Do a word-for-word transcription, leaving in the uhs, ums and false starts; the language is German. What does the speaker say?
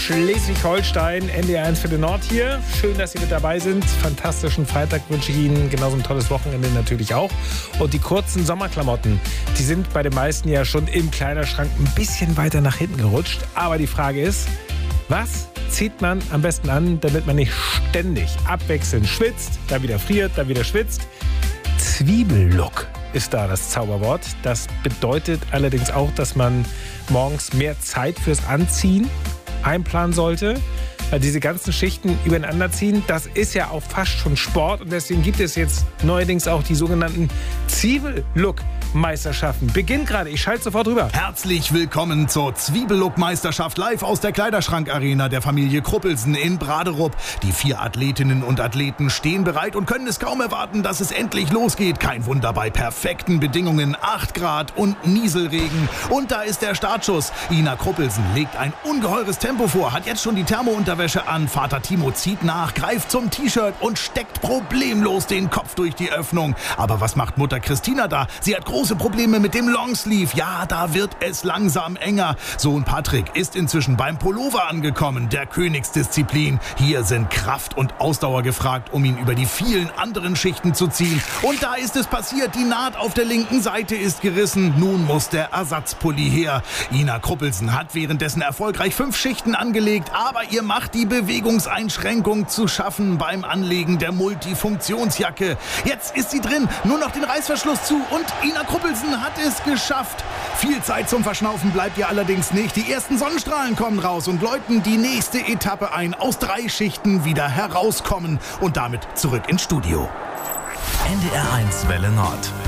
Schleswig-Holstein, N D R eins für den Nord hier. Schön, dass Sie mit dabei sind. Fantastischen Freitag wünsche ich Ihnen. Genauso ein tolles Wochenende natürlich auch. Und die kurzen Sommerklamotten, die sind bei den meisten ja schon im Kleiderschrank ein bisschen weiter nach hinten gerutscht. Aber die Frage ist, was zieht man am besten an, damit man nicht ständig abwechselnd schwitzt, dann wieder friert, dann wieder schwitzt? Zwiebellook ist da das Zauberwort. Das bedeutet allerdings auch, dass man morgens mehr Zeit fürs Anziehen einplanen sollte. Weil diese ganzen Schichten übereinander ziehen, das ist ja auch fast schon Sport. Und deswegen gibt es jetzt neuerdings auch die sogenannten Zwiebellook-Meisterschaften. Beginnt gerade, ich schalte sofort rüber. Herzlich willkommen zur Zwiebellook-Meisterschaft live aus der Kleiderschrank-Arena der Familie Kruppelsen in Braderup. Die vier Athletinnen und Athleten stehen bereit und können es kaum erwarten, dass es endlich losgeht. Kein Wunder bei perfekten Bedingungen, acht Grad und Nieselregen. Und da ist der Startschuss. Ina Kruppelsen legt ein ungeheures Tempo vor, hat jetzt schon die Thermounterwäsche an. Vater Timo zieht nach, greift zum T-Shirt und steckt problemlos den Kopf durch die Öffnung. Aber was macht Mutter Christina da? Sie hat große Probleme mit dem Longsleeve. Ja, da wird es langsam enger. Sohn Patrick ist inzwischen beim Pullover angekommen, der Königsdisziplin. Hier sind Kraft und Ausdauer gefragt, um ihn über die vielen anderen Schichten zu ziehen. Und da ist es passiert. Die Naht auf der linken Seite ist gerissen. Nun muss der Ersatzpulli her. Ina Kruppelsen hat währenddessen erfolgreich fünf Schichten angelegt, aber ihr macht die Bewegungseinschränkung zu schaffen beim Anlegen der Multifunktionsjacke. Jetzt ist sie drin, nur noch den Reißverschluss zu und Ina Kruppelsen hat es geschafft. Viel Zeit zum Verschnaufen bleibt ihr allerdings nicht. Die ersten Sonnenstrahlen kommen raus und läuten die nächste Etappe ein. Aus drei Schichten wieder herauskommen und damit zurück ins Studio. N D R eins Welle Nord.